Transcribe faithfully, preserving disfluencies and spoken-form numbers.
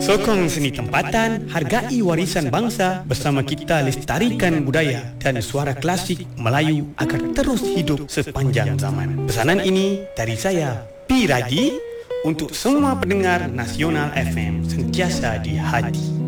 Sokong seni tempatan, hargai warisan bangsa. Bersama kita lestarikan budaya dan suara klasik Melayu agar terus hidup sepanjang zaman. Pesanan ini dari saya, P. Radi, untuk semua pendengar Nasional F M, sentiasa di hati.